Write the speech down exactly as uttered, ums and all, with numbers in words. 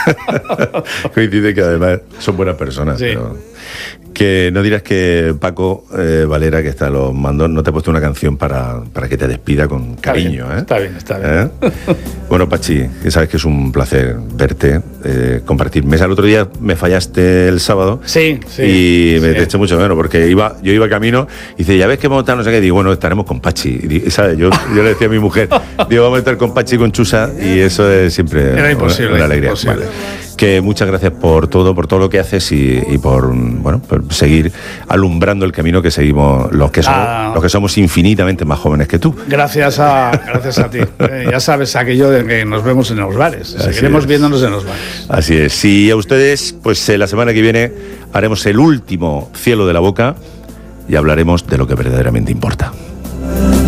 Coincide que además son buenas personas. Sí. Pero... Que no dirás que Paco eh, Valera, que está a los mandos, no te ha puesto una canción para, para que te despida con cariño. Está bien, ¿eh? está bien. Está bien. ¿Eh? Bueno, Pachi, que sabes que es un placer verte, eh, compartir mesa. El otro día me fallaste el sábado. Sí, sí. Y me sí. te eché mucho menos, porque iba, yo iba camino y dice, ya ves que vamos a estar, no sé qué. Y digo, bueno, estaremos con Pachi. Y, di- ¿sabes? Yo, yo le decía a mi mujer, digo, vamos a estar con Pachi y con Chusa, y eso es siempre Era una, imposible, una alegría. imposible. Vale. Que muchas gracias por todo, por todo lo que haces y, y por, bueno, por seguir alumbrando el camino que seguimos los que somos, Ah. los que somos infinitamente más jóvenes que tú. Gracias a, gracias a ti. Eh, ya sabes aquello de que nos vemos en los bares. Así Seguiremos es. viéndonos en los bares. Así es. Y a ustedes, pues eh, la semana que viene haremos el último Cielo de la Boca y hablaremos de lo que verdaderamente importa.